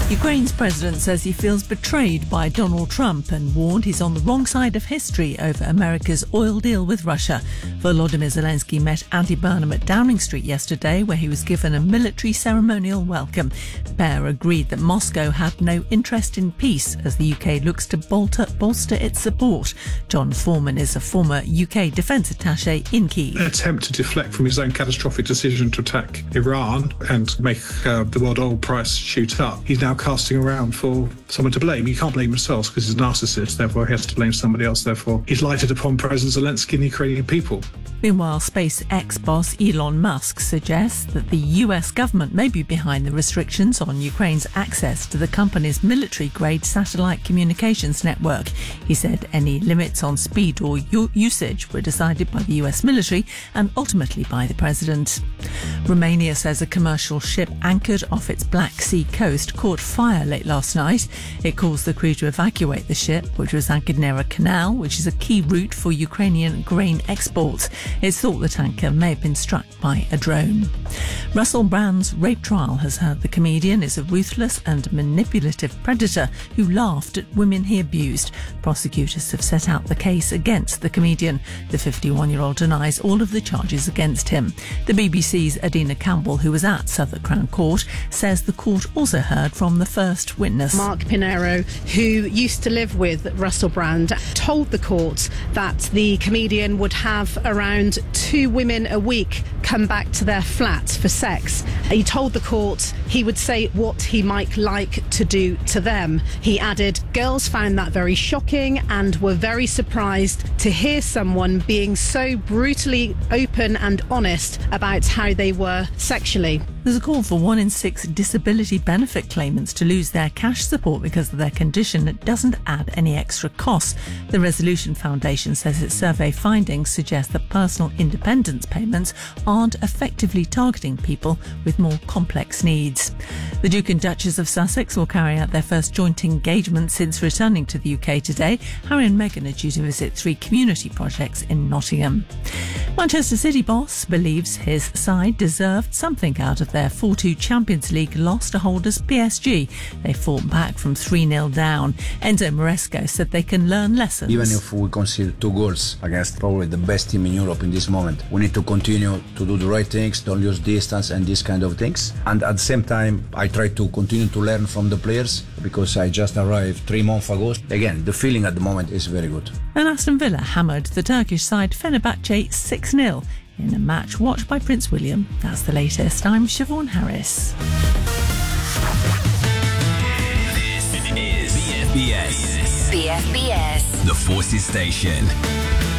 Ukraine's president says he feels betrayed by Donald Trump and warned he's on the wrong side of history over America's oil deal with Russia. Volodymyr Zelensky met Andy Burnham at Downing Street yesterday, where he was given a military ceremonial welcome. The pair agreed that Moscow had no interest in peace as the UK looks to bolster its support. John Foreman is a former UK defence attaché in Kyiv. An attempt to deflect from his own catastrophic decision to attack Iran and make the world oil price shoot up. He's now casting around for someone to blame. He can't blame himself because he's a narcissist, therefore he has to blame somebody else. Therefore, he's lighted upon President Zelensky and the Ukrainian people. Meanwhile, SpaceX boss Elon Musk suggests that the US government may be behind the restrictions on Ukraine's access to the company's military-grade satellite communications network. He said any limits on speed or usage were decided by the US military and ultimately by the president. Romania says a commercial ship anchored off its Black Sea coast caught fire late last night. It caused the crew to evacuate the ship, which was anchored near a canal, which is a key route for Ukrainian grain exports. It's thought the tanker may have been struck by a drone. Russell Brand's rape trial has heard the comedian is a ruthless and manipulative predator who laughed at women he abused. Prosecutors have set out the case against the comedian. The 51-year-old denies all of the charges against him. The BBC's Adina Campbell, who was at Southwark Crown Court, says the court also heard from the first witness. Mark Pinero, who used to live with Russell Brand, told the court that the comedian would have around 2 women a week come back to their flat for sex. He told the court he would say what he might like to do to them. He added, girls found that very shocking and were very surprised to hear someone being so brutally open and honest about how they were sexually. There's a call for 1 in 6 disability benefit claimants to lose their cash support because of their condition that doesn't add any extra costs. The Resolution Foundation says its survey findings suggest that personal independence payments aren't effectively targeting people with more complex needs. The Duke and Duchess of Sussex will carry out their first joint engagement since returning to the UK today. Harry and Meghan are due to visit 3 community projects in Nottingham. Manchester City boss believes his side deserved something out of their 4-2 Champions League loss to holders PSG. They fought back from 3-0 down. Enzo Maresco said they can learn lessons. Even if we concede 2 goals against probably the best team in Europe in this moment, we need to continue to do the right things, don't lose distance and these kind of things. And at the same time, I try to continue to learn from the players because I just arrived 3 months ago. Again, the feeling at the moment is very good. And Aston Villa hammered the Turkish side Fenerbahce 6-0 in a match watched by Prince William. That's the latest. I'm Siobhan Harris. This is BFBS. BFBS. The Forces Station.